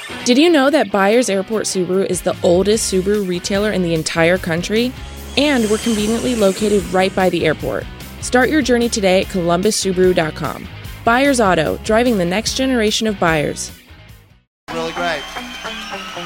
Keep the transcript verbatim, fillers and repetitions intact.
Did you know that Byers Airport Subaru is the oldest Subaru retailer in the entire country? And we're conveniently located right by the airport. Start your journey today at columbus subaru dot com. Byers Auto, driving the next generation of buyers. Really great.